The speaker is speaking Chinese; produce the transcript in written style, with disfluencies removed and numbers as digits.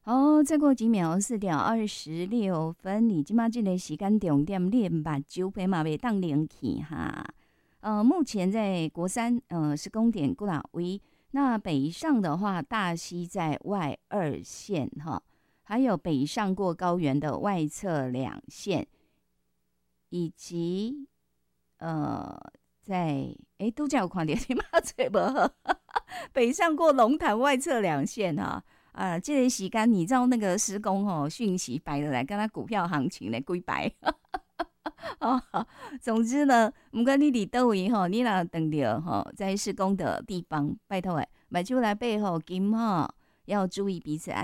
好，再过几秒，4:26，你即马这个时间重点，你目睭皮嘛袂当冷去哈。目前在国三施工点过哪位？那北上的话，大溪在外2线哈，还有北上过高原的外侧2线，以及在都叫有看到你妈嘴无好，北上过龙潭外侧2线哈。这个时间你知道那个施工讯息摆了来，跟他股票行情的几摆哦。总之呢，不管你伫倒位你若等到在施工的地方，拜托买出来背后金要注意彼此安